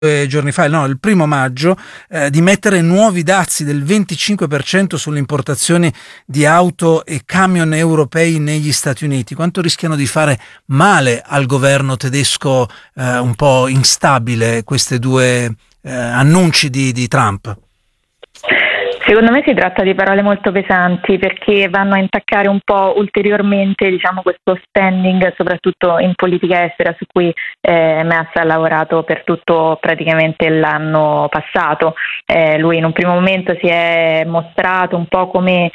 giorni fa, no, il 1° maggio, di mettere nuovi dazi del 25% sulle importazioni di auto e camion europei negli Stati Uniti. Quanto rischiano di fare male al governo tedesco un po' instabile questi due annunci di Trump? Secondo me si tratta di parole molto pesanti, perché vanno a intaccare un po' ulteriormente, diciamo, questo standing, soprattutto in politica estera, su cui Merz ha lavorato per tutto praticamente l'anno passato. Lui in un primo momento si è mostrato un po' come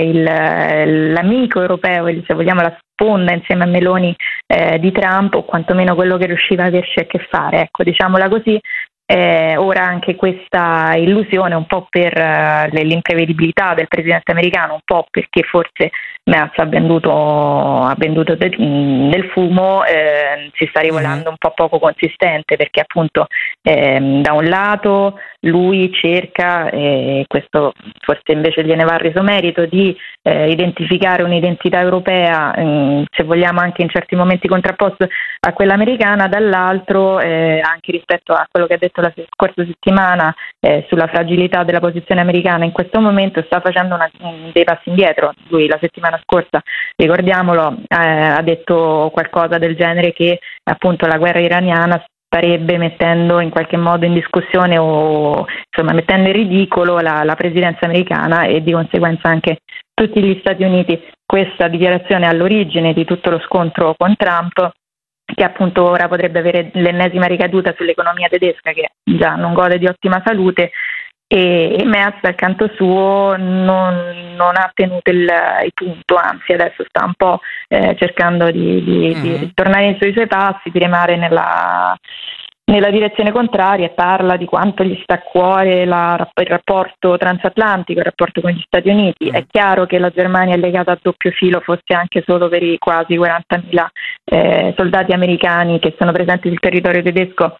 l'amico europeo, se vogliamo la sponda insieme a Meloni di Trump, o quantomeno quello che riusciva a averci a che fare, ecco, diciamola così. Ora anche questa illusione, un po' per l'imprevedibilità del presidente americano, un po' perché forse Merz ha venduto del fumo, si sta rivelando un po' poco consistente, perché appunto da un lato lui cerca, questo forse invece gliene va reso merito, di identificare un'identità europea, se vogliamo anche in certi momenti contrapposta a quella americana, dall'altro anche rispetto a quello che ha detto la scorsa settimana sulla fragilità della posizione americana in questo momento, sta facendo dei passi indietro. Lui la settimana scorsa, ricordiamolo, ha detto qualcosa del genere, che appunto la guerra iraniana starebbe mettendo in qualche modo in discussione, o insomma mettendo in ridicolo la presidenza americana e di conseguenza anche tutti gli Stati Uniti. Questa dichiarazione è all'origine di tutto lo scontro con Trump, che appunto ora potrebbe avere l'ennesima ricaduta sull'economia tedesca, che già non gode di ottima salute, e Merz dal canto suo non ha tenuto il punto, anzi adesso sta un po' cercando di ritornare sui suoi passi, di remare nella direzione contraria, e parla di quanto gli sta a cuore il rapporto transatlantico, il rapporto con gli Stati Uniti. È chiaro che la Germania è legata a doppio filo, forse anche solo per i quasi 40.000 soldati americani che sono presenti sul territorio tedesco,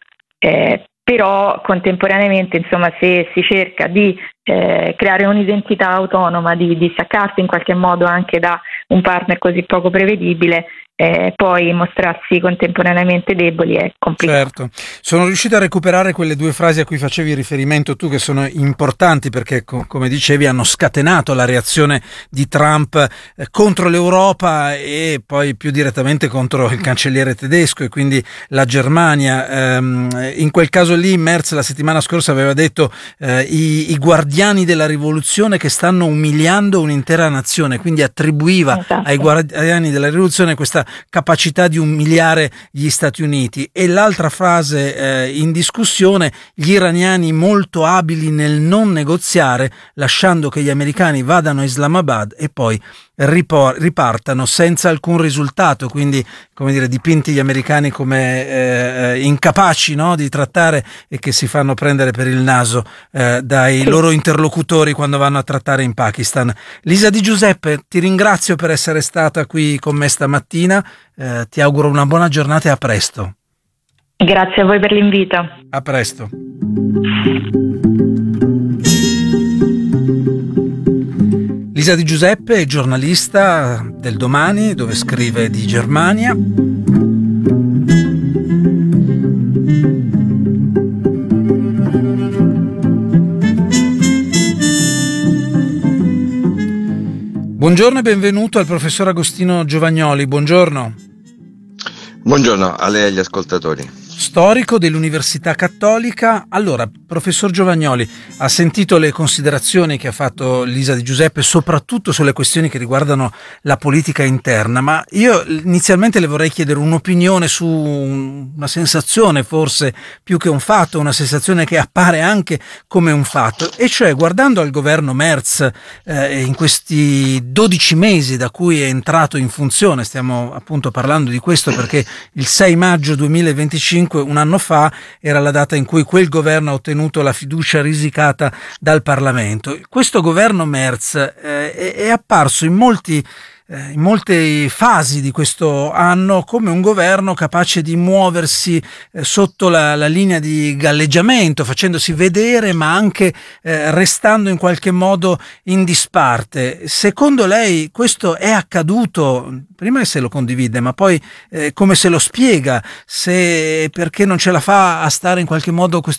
però contemporaneamente, insomma, se si cerca di creare un'identità autonoma, di staccarsi in qualche modo anche da un partner così poco prevedibile, poi mostrarsi contemporaneamente deboli è complicato. Certo, sono riuscito a recuperare quelle due frasi a cui facevi riferimento tu, che sono importanti perché, come dicevi, hanno scatenato la reazione di Trump contro l'Europa e poi più direttamente contro il cancelliere tedesco e quindi la Germania. In quel caso lì Merz la settimana scorsa aveva detto i guardiani della rivoluzione che stanno umiliando un'intera nazione, quindi attribuiva ai guardiani della rivoluzione questa capacità di umiliare gli Stati Uniti. E l'altra frase in discussione: gli iraniani molto abili nel non negoziare, lasciando che gli americani vadano a Islamabad e poi ripartano senza alcun risultato. Quindi, come dire, dipinti gli americani come incapaci, no, di trattare, e che si fanno prendere per il naso dai loro interlocutori quando vanno a trattare in Pakistan. Lisa Di Giuseppe, ti ringrazio per essere stata qui con me stamattina, ti auguro una buona giornata e a presto. Grazie a voi per l'invito. A presto. Lisa Di Giuseppe è giornalista del Domani, dove scrive di Germania. Buongiorno e benvenuto al professor Agostino Giovagnoli. Buongiorno. Buongiorno a lei e agli ascoltatori. Storico dell'Università Cattolica. Allora, professor Giovagnoli, ha sentito le considerazioni che ha fatto Lisa Di Giuseppe, soprattutto sulle questioni che riguardano la politica interna, ma io inizialmente le vorrei chiedere un'opinione su una sensazione, forse più che un fatto, una sensazione che appare anche come un fatto, e cioè, guardando al governo Merz in questi 12 mesi da cui è entrato in funzione, stiamo appunto parlando di questo perché il 6 maggio 2025, un anno fa, era la data in cui quel governo ha ottenuto la fiducia risicata dal Parlamento. Questo governo Merz è apparso in molti in molte fasi di questo anno come un governo capace di muoversi sotto la linea di galleggiamento, facendosi vedere ma anche restando in qualche modo in disparte. Secondo lei questo è accaduto? Prima se lo condivide, ma poi come se lo spiega, se perché non ce la fa a stare in qualche modo